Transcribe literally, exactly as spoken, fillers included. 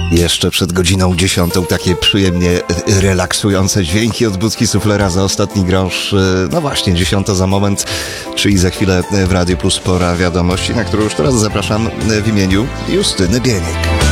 Jeszcze przed godziną dziesiątą takie przyjemnie relaksujące dźwięki od budki suflera za ostatni grosz. No właśnie, dziesiąta za moment, czyli za chwilę w Radio Plus pora wiadomości, na którą już teraz zapraszam w imieniu Justyny Bieniek.